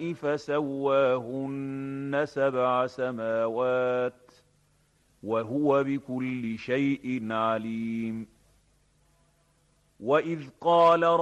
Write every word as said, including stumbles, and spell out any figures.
فسواهن سبع سماوات وهو بكل شيء عليم. وإذ قال